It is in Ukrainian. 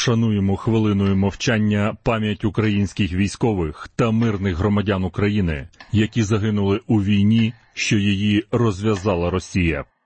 Вшануємо хвилиною мовчання пам'ять українських військових та мирних громадян України, які загинули у війні, що її розв'язала Росія.